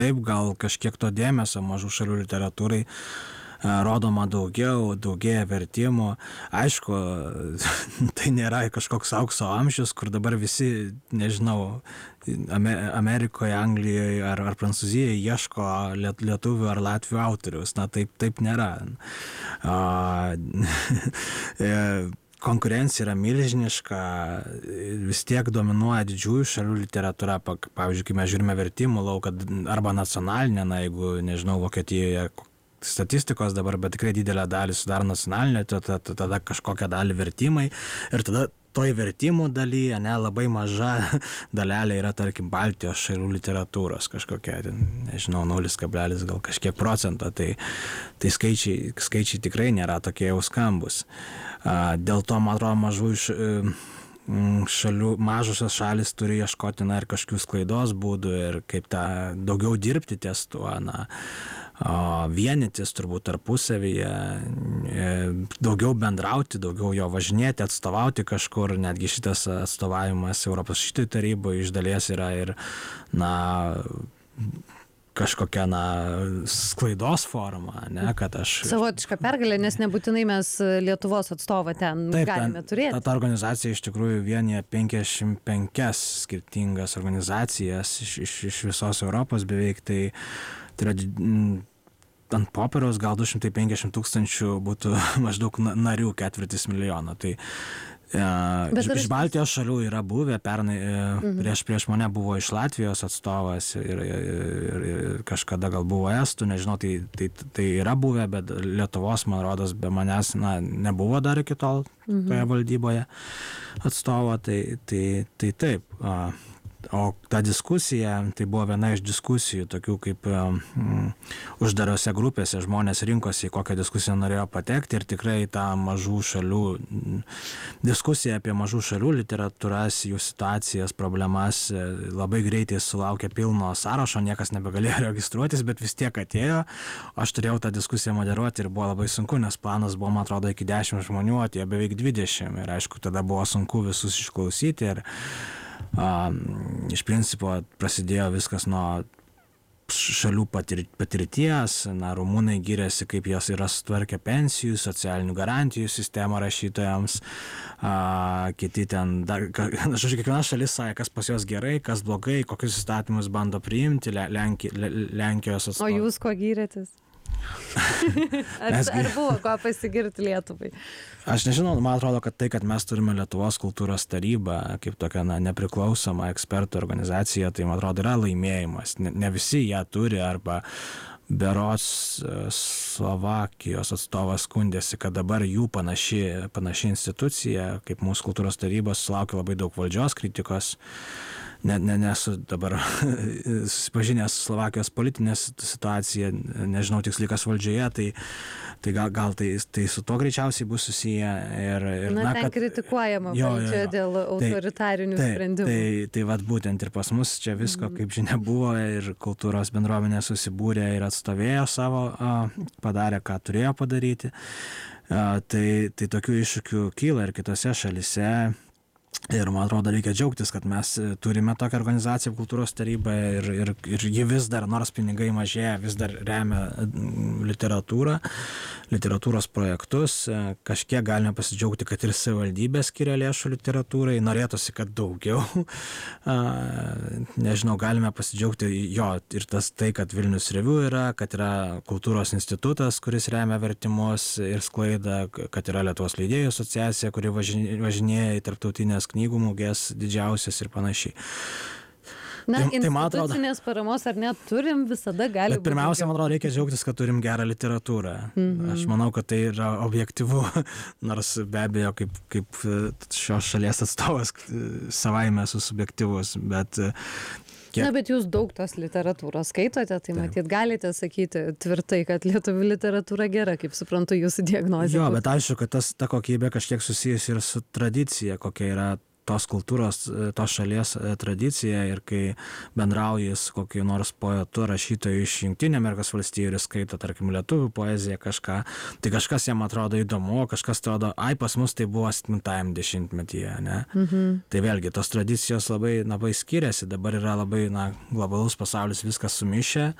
taip, gal kažkiek to dėmesio mažų šalių literatūrai rodoma daugėja vertimų. Aišku, tai nėra kažkoks aukso amžius, kur dabar visi, nežinau, Amerikoje, Anglijoje ar Prancūzijoje ieško lietuvių ar latvių autorius. Na, taip nėra. Konkurencija yra milžiniška, vis tiek dominuoja didžiųjų šalių literatūra, pavyzdžiui, kai mes žiūrime vertimų lauką, arba nacionalinę, na, jeigu, nežinau, Vokietijoje statistikos dabar, bet tikrai didelę dalį sudaro nacionalinė, tada kažkokią dalį vertimai ir tada toj vertimų dalyje, labai maža dalelė yra, tarkim, Baltijos šalių literatūros kažkokia, nežinau, 0, gal kažkiek procento, tai skaičiai tikrai nėra tokie jau skambus. Dėl to, man atrodo, mažosios šalis turi ieškoti ir kažkokių sklaidos būdų ir kaip daugiau dirbti ties tuo, vienytis turbūt tarpusavyje, daugiau bendrauti, daugiau jo važinėti, atstovauti kažkur, netgi šitas atstovavimas Europos rašytojų taryboje iš dalies yra ir, kažkokia, sklaidos forma, kad aš... Savotiška pergalė, nes nebūtinai mes Lietuvos atstovą ten galime turėti. Ta organizacija iš tikrųjų vienyje 55 skirtingas organizacijas iš visos Europos beveik, tai yra ant popieriaus gal 250 000 būtų maždaug narių 250 000. Tai iš Baltijos šalių yra buvę, pernai prieš mane buvo iš Latvijos atstovas ir kažkada gal buvo estų, nežinau, tai yra buvę, bet Lietuvos, man rodos, be manęs nebuvo dar iki tol toje valdyboje atstovo, tai taip. O ta diskusija, tai buvo viena iš diskusijų, tokių kaip uždarose grupėse žmonės rinkosi, į kokią diskusiją norėjo patekti ir tikrai ta mažų šalių, diskusija apie mažų šalių literatūras, jų situacijas, problemas labai greitai sulaukė pilno sąrašo, niekas nebegalėjo registruotis, bet vis tiek atėjo. Aš turėjau tą diskusiją moderuoti ir buvo labai sunku, nes planas buvo, man atrodo, iki 10 žmonių, atėjo beveik 20 ir aišku, tada buvo sunku visus išklausyti ir iš principo prasidėjo viskas nuo šalių patirties, rumūnai giriasi, kaip jos yra sutvarkę pensijų, socialinių garantijų sistemą rašytojams, kiti ten, kiekviena šalis sakė, kas pas jos gerai, kas blogai, kokius įstatymus bando priimti, Lenkijos atstovai. O jūs ko gyrėtės? Ar buvo ko pasigirti Lietuvai? Aš nežinau, man atrodo, kad tai, kad mes turime Lietuvos kultūros tarybą kaip tokią nepriklausomą ekspertų organizaciją, tai man atrodo yra laimėjimas. Ne visi ją turi, arba berods Slovakijos atstovas skundėsi, kad dabar jų panaši institucija, kaip mūsų kultūros tarybos, sulaukia labai daug valdžios kritikos. Nesu dabar susipažinęs su Slovakijos politinė situacija, nežinau tiksliai kas valdžioje, tai gal tai su to greičiausiai bus susiję. Ten kritikuojama valdžia dėl autoritarinių sprendimų. Tai vat būtent ir pas mus čia visko, kaip žinia, buvo ir kultūros bendruomenė susibūrė ir atstovėjo savo, padarė, ką turėjo padaryti. Tai tokių iššūkių kyla ir kitose šalise. Ir man atrodo, reikia džiaugtis, kad mes turime tokią organizaciją kultūros tarybą ir ji vis dar, nors pinigai mažėja, vis dar remia literatūros projektus. Kažkiek galime pasidžiaugti, kad ir savivaldybė skiria lėšų literatūrai, norėtųsi, kad daugiau. Nežinau, galime pasidžiaugti ir tai, kad Vilnius Review yra, kad yra kultūros institutas, kuris remia vertimus ir sklaidą, kad yra Lietuvos leidėjų asociacija, kuri važinėja į tarptautinės knygų mugės didžiausias ir panašiai. Institucinės paramos ar net turim, visada gali būti. Pirmiausia, man atrodo, reikia džiaugtis, kad turim gerą literatūrą. Aš manau, kad tai yra objektyvu, nors be abejo, kaip šios šalies atstovas savaime esu subjektyvus, bet... Bet jūs daug tos literatūros skaitote, tai matyt galite sakyti tvirtai, kad lietuvių literatūra gera, kaip suprantu jūsų diagnozė. Bet aišku, kad ta kokybė kažkiek susijusi ir su tradicija, kokia yra tos kultūros, tos šalies tradicija ir kai bendrauji su kokiu nors poetu, rašytoju iš Jungtinių Amerikos valstijų ir skaito, tarkim, lietuvių poeziją kažką, tai kažkas jam atrodo įdomu, kažkas atrodo, ai, pas mus tai buvo 7-ajame dešimtmetyje, ne? Tai vėlgi, tos tradicijos labai skiriasi, dabar yra labai, globalus pasaulis, viskas sumišę.